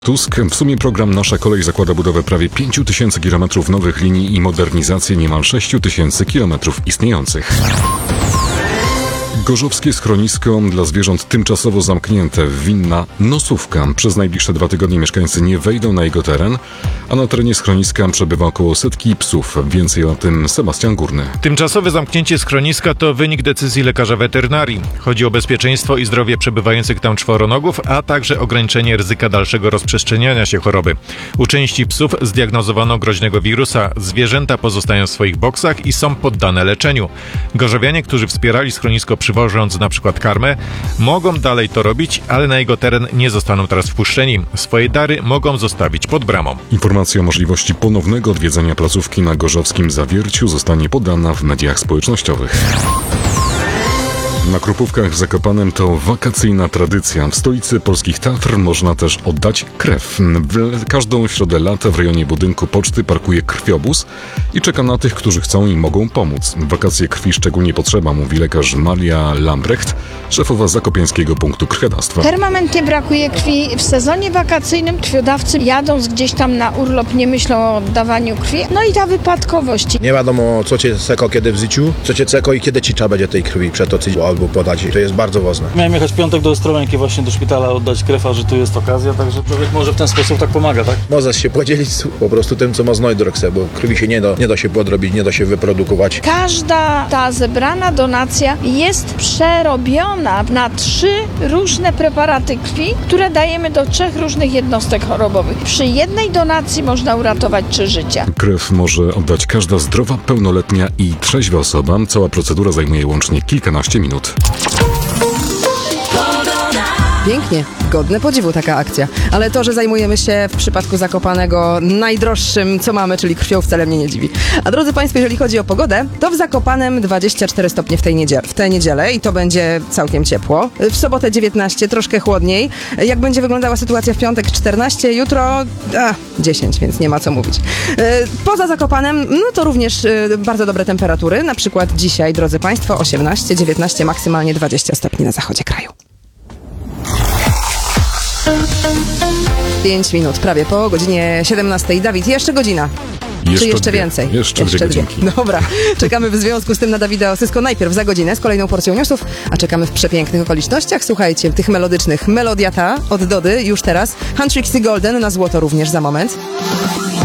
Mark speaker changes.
Speaker 1: Tusk. W sumie program Nasza Kolej zakłada budowę prawie 5000 km nowych linii i modernizację niemal 6000 km istniejących. Gorzowskie schronisko dla zwierząt tymczasowo zamknięte. Winna nosówka. Przez najbliższe 2 tygodnie mieszkańcy nie wejdą na jego teren, a na terenie schroniska przebywa około 100 psów. Więcej o tym Sebastian Górny.
Speaker 2: Tymczasowe zamknięcie schroniska to wynik decyzji lekarza weterynarii. Chodzi o bezpieczeństwo i zdrowie przebywających tam czworonogów, a także ograniczenie ryzyka dalszego rozprzestrzeniania się choroby. U części psów zdiagnozowano groźnego wirusa. Zwierzęta pozostają w swoich boksach i są poddane leczeniu. Gorzowianie, którzy wspierali schronisko przywożąc na przykład karmę, mogą dalej to robić, ale na jego teren nie zostaną teraz wpuszczeni. Swoje dary mogą zostawić pod bramą.
Speaker 1: Informacja o możliwości ponownego odwiedzenia placówki na gorzowskim Zawierciu zostanie podana w mediach społecznościowych. Na Krupówkach w Zakopanem to wakacyjna tradycja. W stolicy polskich Tatr można też oddać krew. Każdą środę lata w rejonie budynku poczty parkuje krwiobóz i czeka na tych, którzy chcą i mogą pomóc. W wakacje krwi szczególnie potrzeba, mówi lekarz Maria Lambrecht, szefowa zakopiańskiego punktu krwiodawstwa.
Speaker 3: Permanentnie brakuje krwi. W sezonie wakacyjnym krwiodawcy jadąc gdzieś tam na urlop nie myślą o oddawaniu krwi. No i ta wypadkowość.
Speaker 4: Nie wiadomo, co cię seko kiedy w życiu, co cię seko i kiedy ci trzeba będzie tej krwi przetoczyć albo podać. To jest bardzo ważne.
Speaker 5: Miałem jechać w piątek do Ostrołęki właśnie do szpitala oddać krew, a że tu jest okazja, także człowiek może w ten sposób tak pomaga, tak?
Speaker 4: Możesz się podzielić po prostu tym, co ma znojdorskę, bo krwi się nie da się podrobić, nie da się wyprodukować.
Speaker 3: Każda ta zebrana donacja jest przerobiona na 3 różne preparaty krwi, które dajemy do 3 różnych jednostek chorobowych. Przy jednej donacji można uratować 3 życia.
Speaker 1: Krew może oddać każda zdrowa, pełnoletnia i trzeźwa osoba. Cała procedura zajmuje łącznie kilkanaście minut.
Speaker 6: Pięknie, godne podziwu taka akcja. Ale to, że zajmujemy się w przypadku Zakopanego najdroższym, co mamy, czyli krwią, wcale mnie nie dziwi. A drodzy Państwo, jeżeli chodzi o pogodę, to w Zakopanem 24 stopnie w tę niedzielę i to będzie całkiem ciepło. W sobotę 19, troszkę chłodniej. Jak będzie wyglądała sytuacja w piątek 14, jutro 10, więc nie ma co mówić. Poza Zakopanem, no to również bardzo dobre temperatury. Na przykład dzisiaj, drodzy Państwo, 18, 19, maksymalnie 20 stopni na zachodzie kraju. 5 minut, prawie po godzinie 17. Dawid, jeszcze godzina. Czy jeszcze więcej?
Speaker 1: Jeszcze 2 godzinki.
Speaker 6: Dobra, czekamy w związku z tym na Dawida Osysko najpierw za godzinę z kolejną porcją newsów, a czekamy w przepięknych okolicznościach. Słuchajcie, tych melodycznych. Melodia ta od Dody już teraz. Huntrixie Golden na złoto również za moment.